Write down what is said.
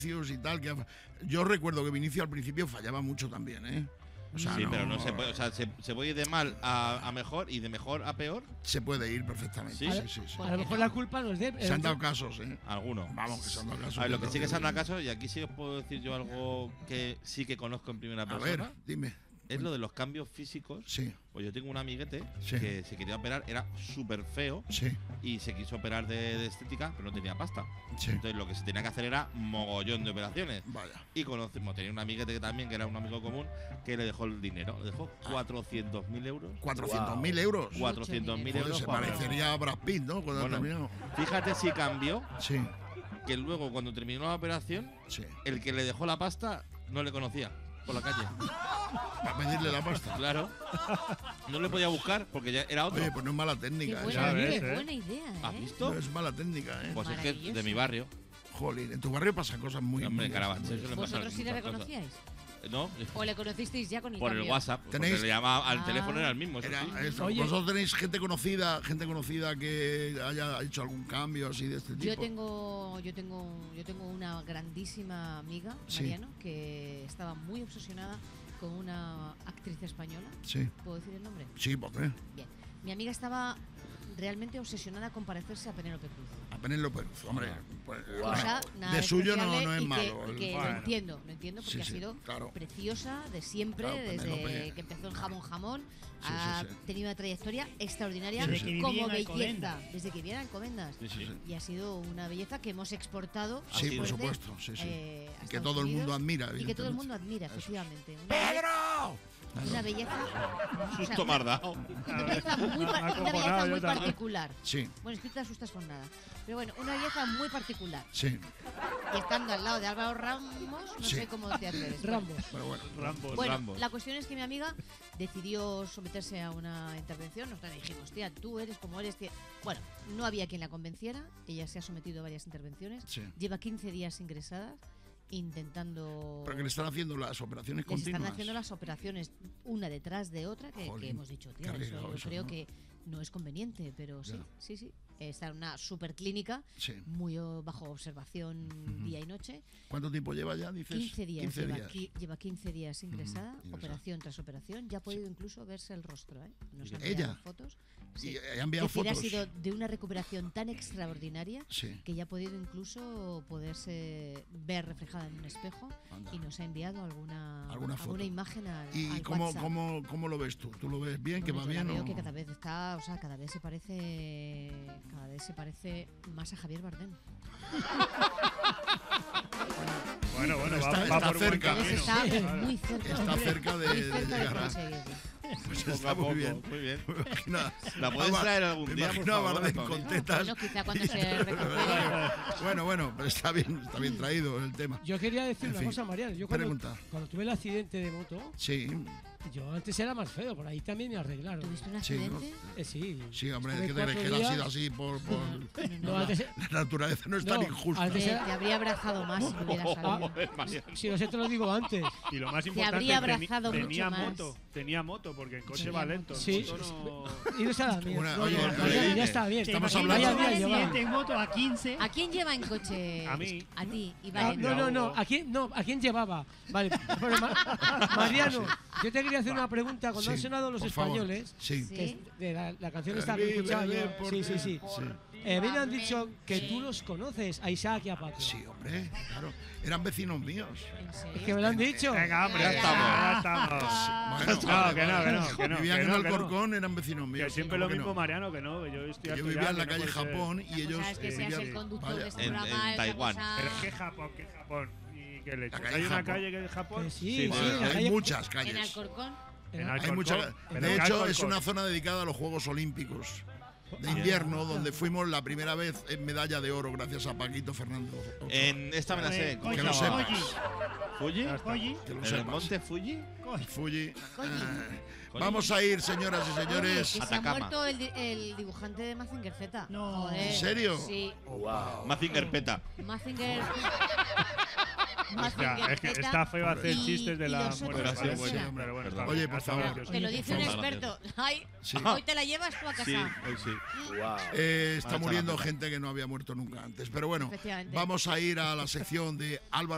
y tal, que yo recuerdo que Vinicius al principio fallaba mucho también, ¿eh? O sea, sí, pero no se puede, o sea, se puede ir de mal a mejor y de mejor a peor. Se puede ir perfectamente. Sí, sí. A lo mejor la culpa no es de… Se han dado casos, ¿eh? Algunos. Vamos, que se han dado casos. A ver, lo que sí que se han dado casos, y aquí sí os puedo decir yo algo que sí que conozco en primera A persona. ver, dime. Es lo de los cambios físicos. Sí. Pues yo tengo un amiguete Sí. que se quería operar, era súper feo Sí. y se quiso operar de estética, pero no tenía pasta. Sí. Entonces lo que se tenía que hacer era mogollón de operaciones. Vaya. Y conocimos, tenía un amiguete que también, que era un amigo común, que le dejó el dinero. Le dejó 400.000 euros. 400.000 euros. 400.000 Joder, euros. se para- parecería a Brad Pitt, ¿no? Cuando Bueno, ha terminado. Fíjate si cambió, Sí. que luego cuando terminó la operación, Sí. el que le dejó la pasta no le conocía por la calle. Para pedirle la pasta. Claro. No le podía buscar porque ya era otro. Oye, pues no es mala Qué técnica. buena, ves, qué ¿eh? buena idea, ¿Has ¿eh? visto? No es mala técnica, ¿eh? Pues es que Maravilloso. de mi barrio. Jolín, en tu barrio pasan cosas muy… Hombre, muy- Carabanchel suelen pasar ¿Vosotros sí le muchas cosas. reconocíais? No, ¿O le conocisteis ya con el por el cambio? WhatsApp. Porque ¿Tenéis? le llamaba al Ah. teléfono, era el mismo. Eso Era sí. eso. Oye. ¿Vosotros tenéis gente conocida que haya hecho algún cambio así de este tipo? Yo tengo una grandísima amiga, Sí. Mariano, que estaba muy obsesionada con una actriz española. Sí, ¿Puedo decir el nombre? sí, ¿por qué? Bien. Mi amiga estaba realmente obsesionada con parecerse a Penélope Cruz. A Penélope Cruz, hombre. Pues, Cosa nada de suyo no, despreciable no es y malo. Que, y que Bueno. lo entiendo porque Sí, ha sí, sido claro. preciosa de siempre, Claro, desde Penélope. que empezó en Jamón, Sí, ha sí. tenido una trayectoria extraordinaria Desde que vivía como en belleza, Alcobendas. desde que viviera en Alcobendas. Sí, sí. Y ha sido una belleza que hemos exportado. Sí, por después de, supuesto, sí, sí. a Y que Estados todo el mundo Unidos, admira, Y que todo el evidentemente. mundo admira, Eso es. efectivamente. ¡Pedro! Una belleza. Susto me has dado. Una belleza muy, Me ha una acojonado belleza yo muy también. particular. Sí, Bueno, es que te asustas por nada. Pero bueno, una belleza muy particular. sí, Y estando al lado de Álvaro Ramos, no Sí. sé cómo te atreves. Rambo. pero bueno. Rambo. Bueno, Rambos. la cuestión es que mi amiga decidió someterse a una intervención. Nosotros le dijimos, tía, tú eres como eres. Tía. Bueno, no había quien la convenciera. Ella se ha sometido a varias intervenciones. Sí. Lleva 15 días ingresada intentando… Pero que le están haciendo las operaciones Les continuas. están haciendo las operaciones una detrás de otra que Jolín, hemos dicho, qué tía, arriesgado yo eso, creo ¿no? que no es conveniente, pero sí, Ya. sí. Está en una super clínica, Sí. muy bajo observación día y noche. ¿Cuánto tiempo lleva ya, dices? 15 días, 15 lleva, días. lleva 15 días ingresada, ingresada. operación tras operación. Ya ha podido incluso verse el rostro, ¿eh? Nos han ¿Ella? enviado fotos. Sí. Y ha enviado Es decir, fotos. ha sido de una recuperación tan extraordinaria Sí. que ya ha podido incluso poderse ver reflejada en un espejo Anda. y nos ha enviado Alguna foto. imagen al ¿Y al cómo, WhatsApp. cómo lo ves tú? ¿Tú lo ves bien, que Bueno, va yo la bien? veo o- que cada vez está, o sea, cada vez se parece más a Javier Bardem. Bueno, Está- va está por buen cerca. Cada vez camino. está Claro. muy cerca. Está cerca de muy cerca llegar a… conseguirlo. Pues Poco está a poco. muy bien. Muy bien. Me imagino a- ¿La puedes a- traer algún me día, por imagino a favor, Bardem Antonio? con tetas. Bueno, quizá cuando se recupere. Bueno, pero está bien traído el tema. Yo quería decir En una fin, cosa, Mariano. Yo pregunta. cuando tuve el accidente de moto, Sí, yo antes era más feo, por ahí también me arreglaron. ¿Tuviste un Sí, ¿no? accidente? Sí. sí, hombre, Estuve ¿qué te crees 4 que él ha días. sido así por… No, antes, La naturaleza no es tan No, injusta. antes- Te habría abrazado más si hubiera salido. si no sé, te lo digo antes. Y lo más Te importante, habría abrazado tenía mucho más. moto, tenía moto, porque el coche Tenía va moto. lento. Sí. El moto no… Y no se la mía. Una- No, oye, no, oye, ya está bien. estamos Vaya hablando- día llevaba. Accidente en moto a 15. ¿A quién lleva en coche? A mí. A ti. Y Ah, vale. no. ¿A quién llevaba? Vale. Pero Mariano, yo te quería hacer una pregunta. Cuando Sí, han sonado los por favor. españoles, Sí. Sí. que es de la canción esta que Vive, escuchaba yo. deporte. Sí. Sí. Me han dicho que tú los conoces, a Isaac y a Paco. Sí, hombre, claro. Eran vecinos míos. ¿En serio? Es que me lo han dicho. Venga, hombre, Ya ya estamos. estamos. Bueno, No, que no. Vivían que en no, que no. Alcorcón, eran vecinos míos. Que siempre ¿Cómo lo que mismo, no? Mariano, que no, que yo estoy Que yo harto vivía ya, en la que no calle puede ser. Japón y La cosa ellos es que seas vivían… el conductor Vaya. de este En programa. esta Taiwán. cosa- Pero ¿qué Japón? ¿Y qué leche? La calle ¿Hay una Japón. calle que es Japón? Que sí, Sí, sí, Bueno, la hay calle- muchas En calles. Alcorcón. En Hay Alcorcón. mucha, Pero de ¿qué hecho, es Alcorcón? una zona dedicada a los Juegos Olímpicos de invierno, donde fuimos la primera vez en medalla de oro gracias a Paquito Fernández. En esta me la sé. ¿Cómo Que se lo llamaba? sepas. ¿Fuji? Oye, Que lo ¿En el sepas. monte Fuji? Fuji. Coño. Vamos a ir, señoras y Oye, señores. que se ha Atacama. muerto el dibujante de Mazinger Z. No. Joder. ¿En serio? Sí. Mazinger Peta. Mazinger. Hostia, es que está feo hacer Y- chistes de y la los muerte. otros Sí, que sí, eran. hombre. Pero bueno, Perdón. está Oye, bien, por hasta favor. gracioso. Te lo dice un Por favor. experto. Ay, Sí. hoy te la llevas tú a casa. Sí, hoy sí. Está Vale, muriendo chaval. gente que no había muerto nunca antes. Pero bueno, Efectivamente. vamos a ir a la sección de Álvaro.